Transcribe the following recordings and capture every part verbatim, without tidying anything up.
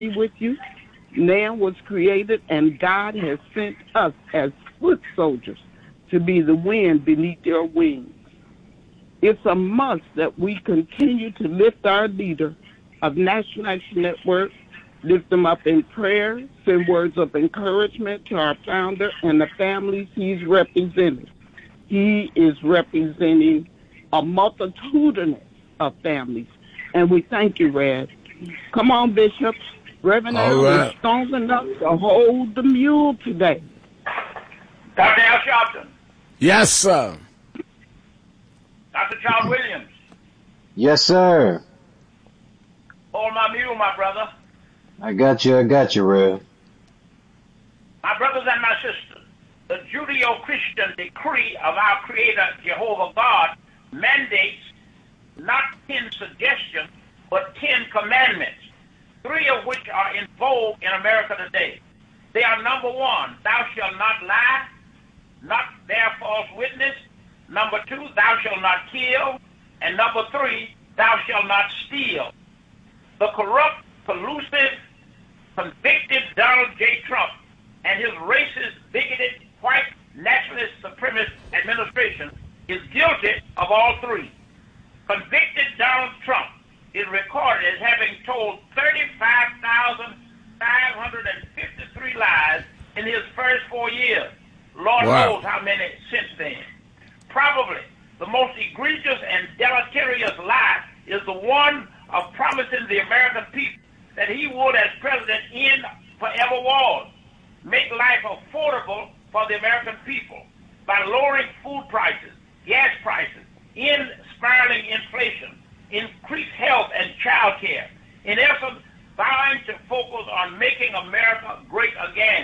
be with you. Man was created, and God has sent us as foot soldiers to be the wind beneath your wings. It's a must that we continue to lift our leader of National Action Network, lift them up in prayer, send words of encouragement to our founder and the families he's representing. He is representing a multitudinous of families, and we thank you, Red. Come on, Bishop. Reverend Al right. is strong enough to hold the mule today. Doctor Al Sharpton. Yes, sir. Doctor Charles Williams. Yes, sir. Hold my mule, my brother. I got you, I got you, Rev. My brothers and my sisters, the Judeo-Christian decree of our Creator, Jehovah God, mandates not ten suggestions, but ten commandments, three of which are in vogue in America today. They are number one, thou shalt not lie, not bear false witness. Number two, thou shalt not kill. And number three, thou shalt not steal. The corrupt, collusive, convicted Donald J. Trump and his racist, bigoted, white, nationalist, supremacist administration is guilty of all three. Convicted Donald Trump is recorded as having told thirty-five thousand five hundred fifty-three lies in his first four years. Lord wow. knows how many since then. Probably the most egregious and deleterious lie is the one of promising the American people that he would, as president, end forever wars, make life affordable for the American people by lowering food prices, gas prices, end spiraling inflation, increase health and child care. In essence, vowing to focus on making America great again.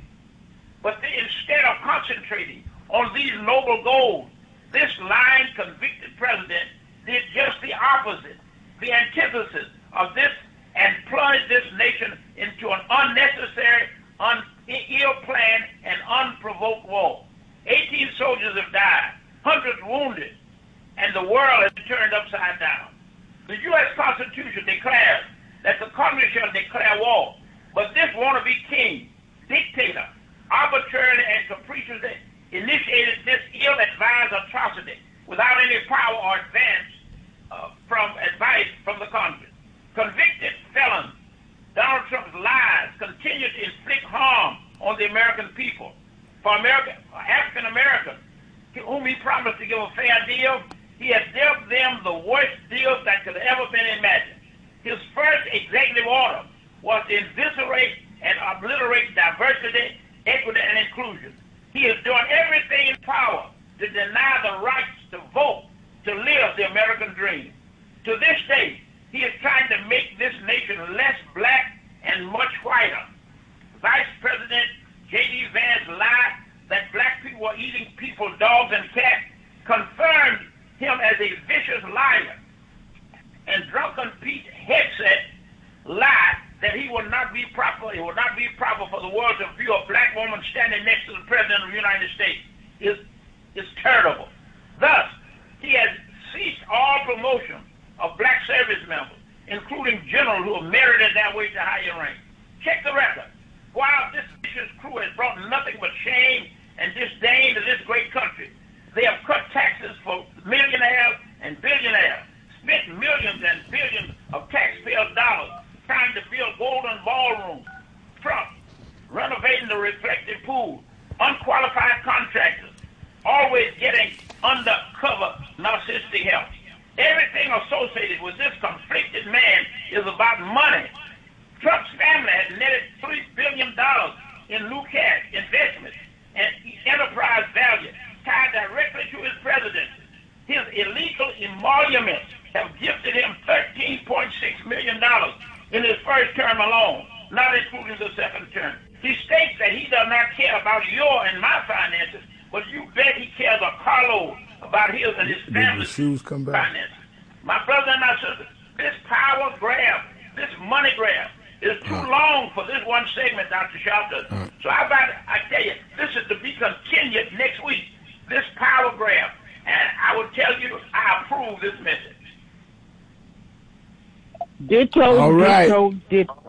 But the, instead of concentrating on these noble goals, this lying, convicted president did just the opposite, the antithesis of this, and plunged this nation into an unnecessary, un- ill-planned, and unprovoked war. eighteen soldiers have died, hundreds wounded, and the world has turned upside down. The U S Constitution declares that the Congress shall declare war, but this wannabe king, dictator, arbitrarily and capriciously initiated this ill-advised atrocity without any power or advance uh, from advice from the Congress. Convicted felons, Donald Trump's lies continue to inflict harm on the American people. For American, African Americans, whom he promised to give a fair deal, he has dealt them the worst deals that could ever been imagined. His first executive order was to eviscerate and obliterate diversity, equity, and inclusion. He is doing everything in power to deny the rights to vote, to live the American dream. To this day, he is trying to make this nation less black and much whiter. Vice President J D Vance lie that black people were eating people, dogs, and cats confirmed him as a vicious liar. And Drunken Pete Hegseth lied that he would not be proper, it would not be proper for the world to view a black woman standing next to the President of the United States. Is is terrible. Thus, he has ceased all promotion of black service members, including generals who have merited their way to higher rank. Check the record. While this vicious crew has brought nothing but shame and disdain to this great country, they have cut taxes for millionaires and billionaires, spent millions and billions of taxpayers' dollars trying to build golden ballrooms, Trump, renovating the reflective pool, unqualified contractors, always getting undercover narcissistic help. Everything associated with this conflicted man is about money. Trump's family has netted three billion dollars in new cash investments and enterprise value tied directly to his presidency. His illegal emoluments have gifted him thirteen point six million dollars in his first term alone, not including the second term. He states that he does not care about your and my finances, but you bet he cares a carload about his and his family's finances. My brother and my sister, this power grab, this money grab, is too uh, long for this one segment, Doctor Sharpton. Uh, so I about, I tell you, this is to be continued next week, this power grab. And I will tell you, I approve this message. Ditto, All right. ditto, ditto.